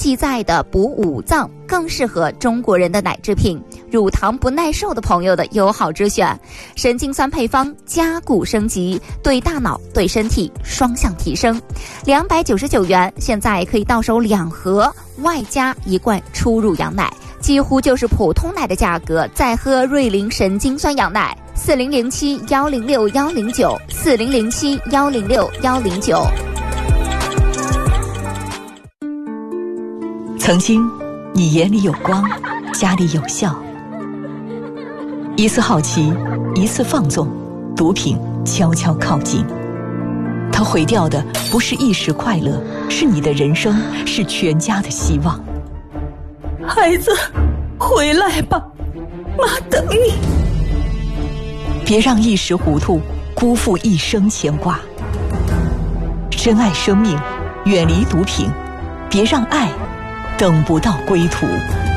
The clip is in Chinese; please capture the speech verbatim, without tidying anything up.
记载的补五脏，更适合中国人的奶制品，乳糖不耐受的朋友的友好之选。神经酸配方，加固升级，对大脑对身体双向提升。两百九十九元，现在可以到手两盒，外加一罐初乳羊奶，几乎就是普通奶的价格。再喝瑞麟神经酸羊奶，四零零七幺零六幺零九，四零零七幺零六幺零九。 曾经，你眼里有光，家里有笑。一次好奇，一次放纵，毒品悄悄靠近。它毁掉的不是一时快乐，是你的人生，是全家的希望。 孩子，回来吧，妈等你。 别让一时糊涂辜负一生牵挂。珍爱生命，远离毒品，别让爱等不到归途。